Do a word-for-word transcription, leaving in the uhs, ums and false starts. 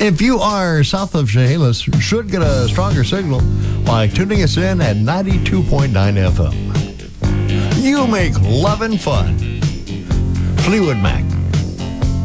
If you are south of Chehalis, should get a stronger signal by tuning us in at ninety-two point nine F M. You make lovin' fun. Fleetwood Mac.